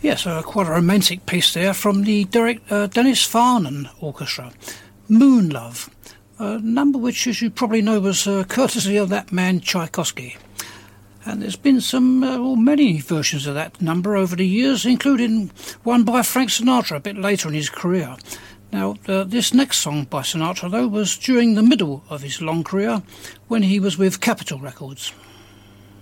Yes, quite a romantic piece there from the Dennis Farnan Orchestra. Moon Love, a number which, as you probably know, was courtesy of that man Tchaikovsky. And there's been many versions of that number over the years, including one by Frank Sinatra a bit later in his career. Now, this next song by Sinatra, though, was during the middle of his long career when he was with Capitol Records.